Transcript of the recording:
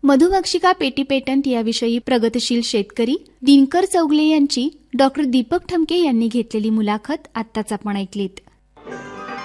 मधुमक्षिका पेटी पेटंट याविषयी प्रगतशील शेतकरी दिनकर चौगले यांची डॉक्टर दीपक ठमके यांनी घेतलेली मुलाखत आत्ताच आपण ऐकलीत.